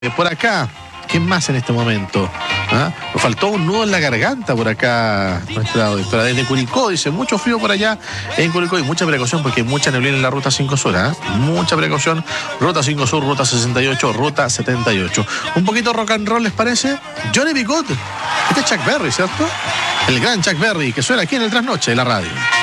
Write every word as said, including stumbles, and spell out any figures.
Por acá, ¿quién más en este momento? ¿Ah? Nos faltó un nudo en la garganta por acá, nuestra doctora. Desde Curicó, dice, mucho frío por allá en Curicó y mucha precaución porque hay mucha neblina en la ruta cinco Sur. ¿eh? Mucha precaución. Ruta cinco Sur, ruta sesenta y ocho, ruta setenta y ocho. Un poquito rock and roll, ¿les parece? Johnny B. Good. Este es Chuck Berry, ¿cierto? El gran Chuck Berry que suena aquí en el Trasnoche de la radio.